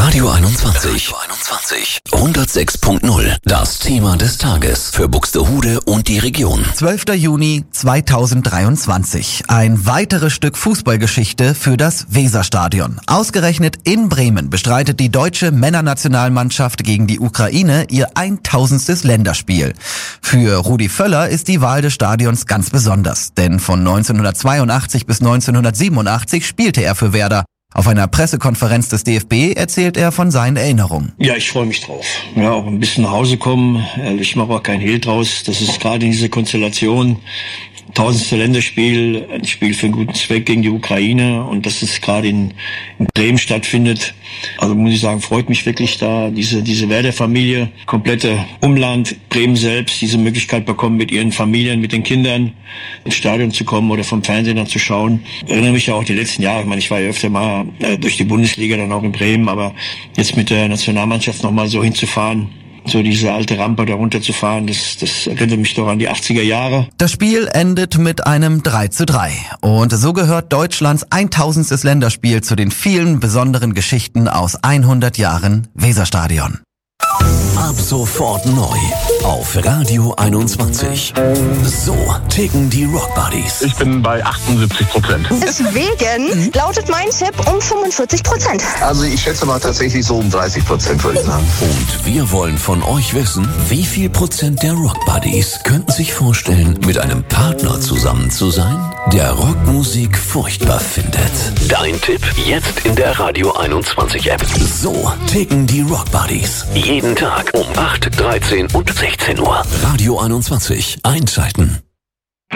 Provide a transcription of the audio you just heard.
Radio 21. 106.0. Das Thema des Tages für Buxtehude und die Region. 12. Juni 2023. Ein weiteres Stück Fußballgeschichte für das Weserstadion. Ausgerechnet in Bremen bestreitet die deutsche Männernationalmannschaft gegen die Ukraine ihr 1000. Länderspiel. Für Rudi Völler ist die Wahl des Stadions ganz besonders, denn von 1982 bis 1987 spielte er für Werder. Auf einer Pressekonferenz des DFB erzählt er von seinen Erinnerungen. Ja, ich freue mich drauf. Ja, auch ein bisschen nach Hause kommen. Ich mache auch keinen Hehl draus. Das ist gerade in dieser Konstellation 1000. Länderspiel, ein Spiel für einen guten Zweck gegen die Ukraine, und dass es gerade in Bremen stattfindet. Also muss ich sagen, freut mich wirklich, da diese Werder-Familie, komplette Umland, Bremen selbst, diese Möglichkeit bekommen, mit ihren Familien, mit den Kindern ins Stadion zu kommen oder vom Fernsehen dann zu schauen. Ich erinnere mich ja auch die letzten Jahre. Ich meine, ich war ja öfter mal durch die Bundesliga, dann auch in Bremen, aber jetzt mit der Nationalmannschaft nochmal so hinzufahren, so diese alte Rampe da runterzufahren, das erinnert mich doch an die 80er Jahre. Das Spiel endet mit einem 3:3. Und so gehört Deutschlands 1000. Länderspiel zu den vielen besonderen Geschichten aus 100 Jahren Weserstadion. Ab sofort neu auf Radio 21. So ticken die Rock Buddies. Ich bin bei 78%. Deswegen lautet mein Tipp um 45%. Also ich schätze mal tatsächlich so um 30%, würde ich sagen. Und wir wollen von euch wissen, wie viel Prozent der Rock Buddies könnten sich vorstellen, mit einem Partner zusammen zu sein, der Rockmusik furchtbar findet. Dein Tipp jetzt in der Radio 21 App. So ticken die Rock Buddies. Jeden Tag um 8, 13 und 16 Uhr. Radio 21 einschalten.